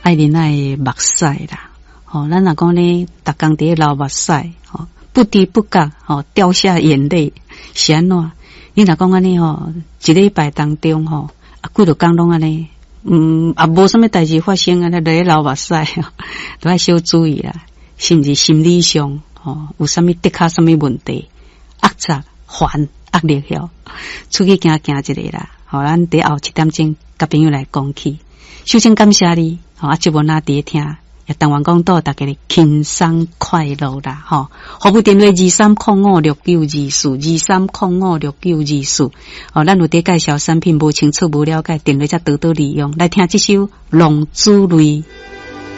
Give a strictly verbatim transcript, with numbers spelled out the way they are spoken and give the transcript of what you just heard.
爱啉爱目屎啦。哦，咱若讲呢，逐工伫流目屎，哦，不知不觉哦掉下眼泪，是安怎？你若讲安尼吼，一礼拜当中吼，啊，几多工拢安尼，嗯，啊，无啥物代志发生啊，咧咧流目屎，都要小注意啦，是毋是心理上哦有啥物的确啥物问题，压榨、烦、压力哟，出去行行一个啦，好，咱伫后七点钟甲朋友来讲起，首先感谢你，好啊，节目那伫听。也当完讲到大家的轻松快乐啦，吼！服务电话二三零五六九二四二三零五六九二四。哦，咱有伫介绍产品无清楚无了解，电话则多多利用来听这首《浪子泪》。